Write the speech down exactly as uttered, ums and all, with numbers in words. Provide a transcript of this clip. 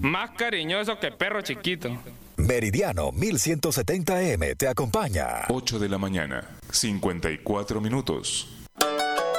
Más cariñoso que perro chiquito. Meridiano mil ciento setenta A M te acompaña. ocho de la mañana, cincuenta y cuatro minutos.